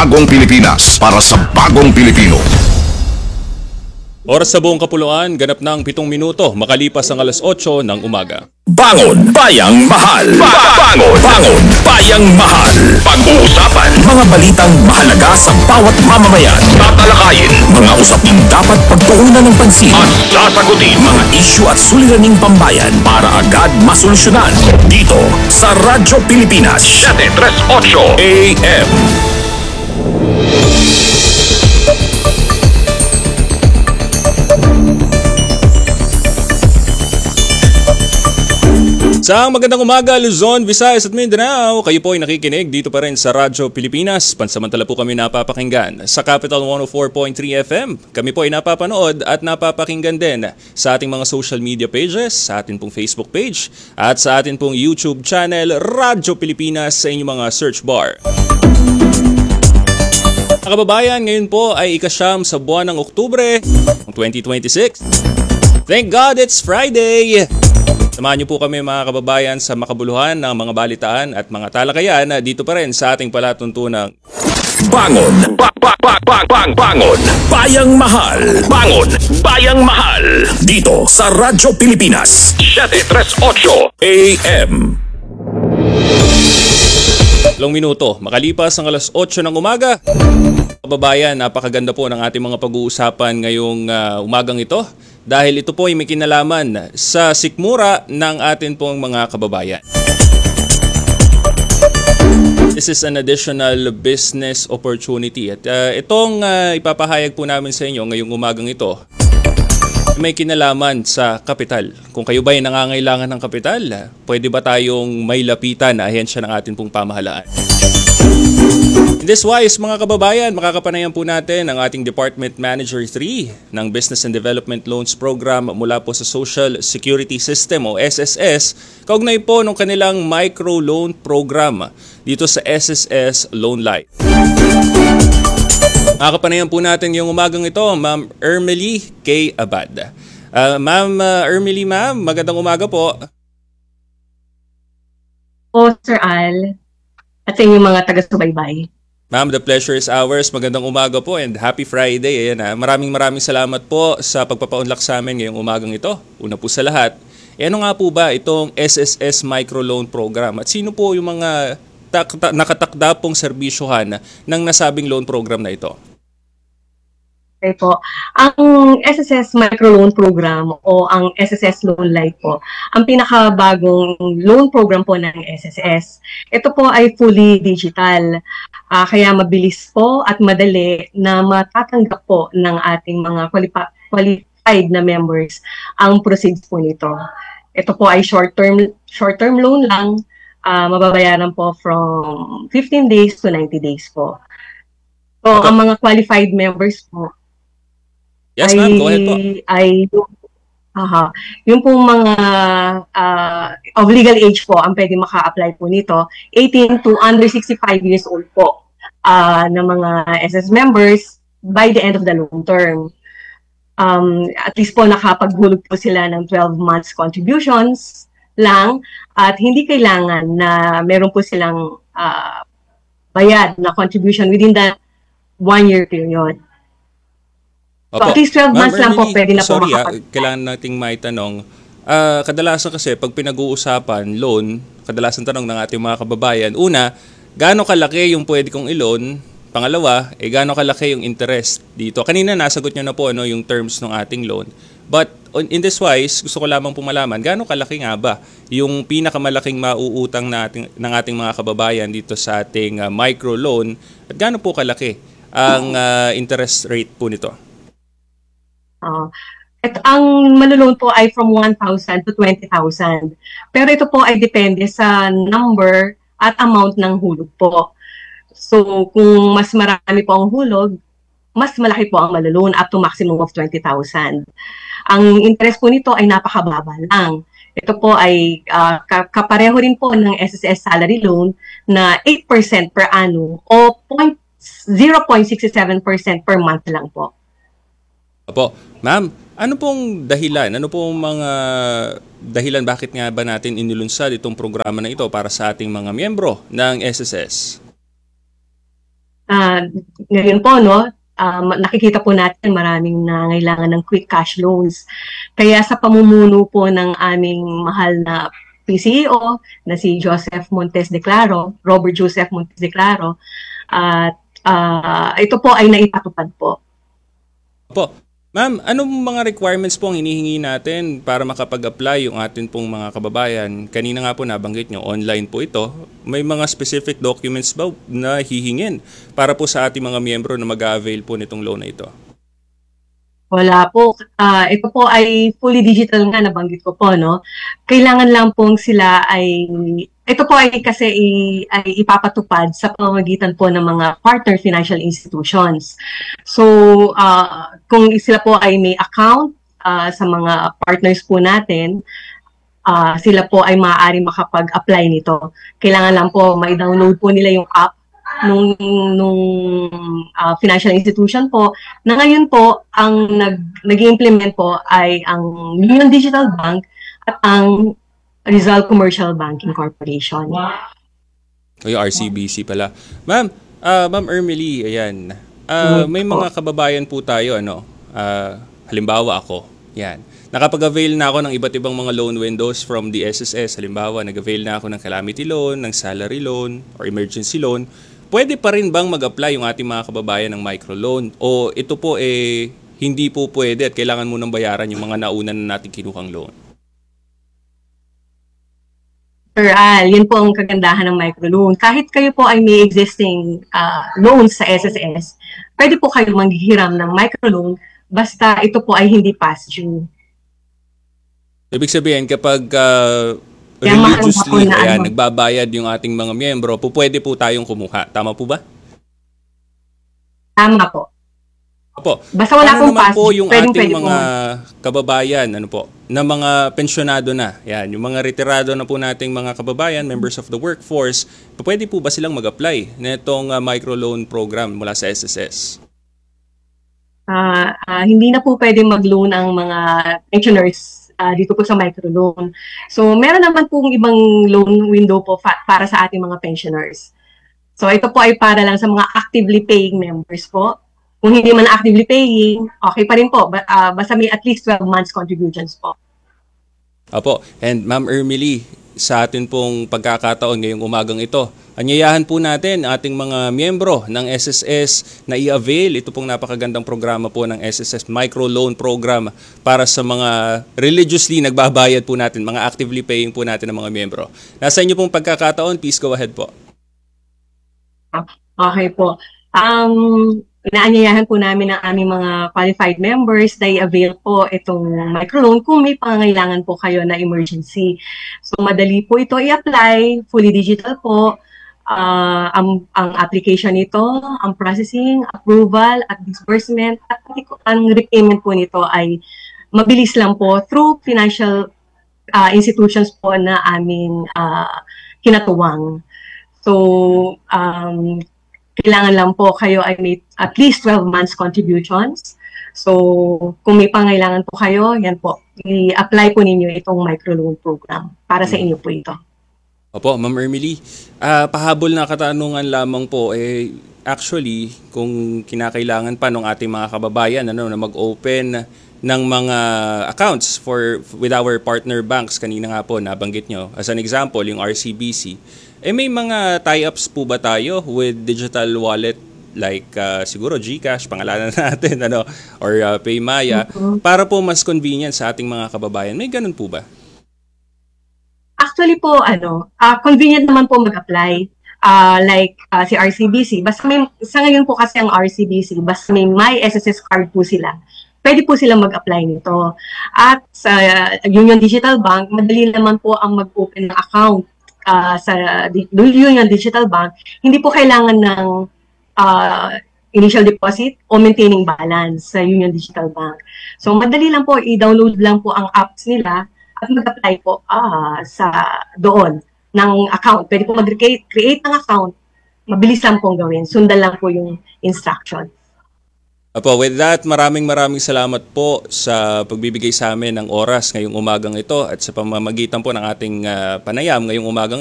bagong Pilipinas para sa bagong Pilipino. Oras sa buong kapuluan, ganap ng 7 minuto makalipas ang alas 8 ng umaga. Bangon Bayang Mahal! Bangon Bayang Mahal! Pag-uusapan mga balitang mahalaga sa bawat mamamayan. Tatalakayin mga usaping dapat pagtuunan ng pansin at sasagutin mga isyu at suliraning pambayan para agad masolusyonan. Dito sa Radyo Pilipinas 738 AM. Sa magandang umaga, Luzon, Visayas at Mindanao, kayo po ay nakikinig dito pa rin sa Radyo Pilipinas. Pansamantala po kami napapakinggan sa Capital 104.3 FM. Kami po ay napapanood at napapakinggan din sa ating mga social media pages, sa ating pong Facebook page at sa ating pong YouTube channel, Radyo Pilipinas, sa inyong mga search bar. Mga kababayan, ngayon po ay ikasyam sa buwan ng Oktubre 2026. Thank God it's Friday! Samahan niyo po kami mga kababayan sa makabuluhan ng mga balitaan at mga talakayan dito pa rin sa ating palatuntunang Bangon! Bangon! Bayang Mahal! Bangon! Bayang Mahal! Dito sa Radyo Pilipinas 738 AM. 2 minuto, makalipas ang alas 8 ng umaga. Kababayan, napakaganda po ng ating mga pag-uusapan ngayong umagang ito. Dahil ito po ay may kinalaman sa sikmura ng atin pong mga kababayan. This is an additional business opportunity. At itong ipapahayag po namin sa inyo ngayong umagang ito, may kinalaman sa kapital. Kung kayo ba ay nangangailangan ng kapital, pwede ba tayong may lapitan na ahensya ng atin pong pamahalaan? In this wise, mga kababayan, makakapanayan po natin ang ating Department Manager 3 ng Business and Development Loans Program mula po sa Social Security System o SSS, kaugnay po ng kanilang micro-loan program dito sa SSS Loan Life. Makakapanayan po natin yung umagang ito, Ma'am Ermely K. Abad. Ma'am Ermely, ma'am, magandang umaga po. Po, Sir Al, at sa inyong mga taga-subaybay. Ma'am, the pleasure is ours. Magandang umaga po and happy Friday. Ayan, maraming salamat po sa pagpapaunlak sa amin ngayong umagang ito. Una po sa lahat, ano nga po ba itong SSS Microloan Program? At sino po yung mga nakatakda pong serbisyohan ng nasabing loan program na ito? Okay po. Ang SSS Microloan Program o ang SSS Loan Life po, ang pinakabagong loan program po ng SSS. Ito po ay fully digital. Kaya mabilis po at madali na matatanggap po ng ating mga qualified na members ang proceeds po nito. Ito po ay short-term loan lang, mababayaran po from 15 days to 90 days po. So, ang mga qualified members po, yes, ma'am, go ahead po. Yung pong mga of legal age po, ang pwede maka-apply po nito, 18 to under 65 years old po na mga SS members by the end of the loan term. At least po nakapaghulog po sila ng 12 months contributions lang at hindi kailangan na meron po silang bayad na contribution within that 1-year period. So at least 12 months lang po pwede na po kailangan nating maitanong. Kadalasan kasi pag pinag-uusapan loan, kadalasan tanong ng ating mga kababayan, una, gaano kalaki yung pwede kong i-loan? Pangalawa, gaano kalaki yung interest dito? Kanina nasagot nyo na po yung terms ng ating loan. But in this wise, gusto ko lamang pumalaman, gaano kalaki nga ba yung pinakamalaking mauutang ng ating mga kababayan dito sa ating micro loan at gaano po kalaki ang interest rate po nito? Ang maloloan po ay from 1,000 to 20,000. Pero ito po ay depende sa number at amount ng hulog po. So kung mas marami po ang hulog, mas malaki po ang maloloan up to maximum of 20,000. Ang interest po nito ay napakababa lang. Ito po ay kapareho rin po ng SSS salary loan na 8% per annum o 0.67% per month lang po. Opo. Ma'am, ano pong dahilan? Ano pong mga dahilan bakit nga ba natin inilunsad itong programa na ito para sa ating mga miyembro ng SSS? ngayon po, no, nakikita po natin maraming nangailangan ng quick cash loans. Kaya sa pamumuno po ng aming mahal na PCEO na si Joseph Montes de Claro, Robert Joseph Montes de Claro, at ito po ay naipatupad po. Opo. Ma'am, anong mga requirements po ang hinihingi natin para makapag-apply yung atin pong mga kababayan? Kanina nga po nabanggit nyo, online po ito. May mga specific documents ba na hihingin para po sa ating mga miyembro na mag-avail po nitong loan na ito? Wala po. Ito po ay fully digital nga, nabanggit ko po, no? Kailangan lang pong sila ay, ito po ay kasi ay ipapatupad sa pamamagitan po ng mga partner financial institutions. So, kung sila po ay may account sa mga partners po natin, sila po ay maaari makapag-apply nito. Kailangan lang po ma-download po nila yung app nung financial institution po, na ngayon po ang nag-implement po ay ang Union Digital Bank at ang Rizal Commercial Banking Corporation. O yung RCBC pala. Ma'am, Ma'am Ermely, ayan. May mga kababayan po tayo, halimbawa ako, yan. Nakapag-avail na ako ng iba't ibang mga loan windows from the SSS. Halimbawa, nag-avail na ako ng calamity loan, ng salary loan, or emergency loan. Pwede pa rin bang mag-apply yung ating mga kababayan ng microloan? O ito po hindi po pwede at kailangan mo nang bayaran yung mga nauna na natin kinuhang loan? Sir Al, yun po ang kagandahan ng microloan. Kahit kayo po ay may existing loans sa SSS, pwede po kayo manghihiram ng microloan basta ito po ay hindi past due. Ibig sabihin, kapag religiously, nagbabayad yung ating mga miyembro, pwede po tayong kumuha. Tama po ba? Tama po. Opo. Basta wala pong naman pass, po yung ating mga kababayan, na mga pensyonado na. Yan, yung mga retirado na po nating mga kababayan, members of the workforce, pwede po ba silang mag-apply na itong microloan program mula sa SSS? Hindi na po pwede mag-loan ang mga pensioners dito po sa microloan. So, meron naman pong ibang loan window po para sa ating mga pensioners. So, ito po ay para lang sa mga actively paying members po. Kung hindi man actively paying, okay pa rin po. Basta may at least 12 months contributions po. Opo. And Ma'am Ermely, sa atin pong pagkakataon ngayong umagang ito, anyayahan po natin ating mga miyembro ng SSS na i-avail ito pong napakagandang programa po ng SSS Microloan Program para sa mga religiously nagbabayad po natin, mga actively paying po natin ng mga miyembro. Nasa inyo pong pagkakataon, please go ahead po. Okay po. Inaanyayahan po namin ang aming mga qualified members na i-avail po itong microloan kung may pangangailangan po kayo na emergency. So, madali po ito i-apply, fully digital po. Ang application nito, ang processing, approval, at disbursement, at ang repayment po nito ay mabilis lang po through financial institutions po na aming kinatuwang. So, kailangan lang po kayo ay may at least 12 months contributions. So, kung may pangailangan po kayo, yan po, i-apply po ninyo itong microloan program para sa inyo po ito. Opo, Ma'am Ermely, pahabol na katanungan lamang po, actually, kung kinakailangan pa ng ating mga kababayan na mag-open ng mga accounts with our partner banks, kanina nga po nabanggit nyo, as an example, yung RCBC, may mga tie-ups po ba tayo with digital wallet like siguro GCash, pangalanan natin, or Paymaya, para po mas convenient sa ating mga kababayan? May ganun po ba? Actually po, convenient naman po mag-apply. Like si RCBC, basta sa ngayon po kasi ang RCBC, basta may SSS card po sila, pwede po silang mag-apply nito. At sa Union Digital Bank, madali naman po ang mag-open ng account sa Union Digital Bank. Hindi po kailangan ng initial deposit o maintaining balance sa Union Digital Bank. So, madali lang po, i-download lang po ang apps nila at mag-apply po sa doon ng account. Pwede po mag-create ng account. Mabilis lang pong gawin. Sundan lang po yung instruction. Apo, with that, maraming salamat po sa pagbibigay sa amin ng oras ngayong umagang ito at sa pamamagitan po ng ating panayam ngayong umagang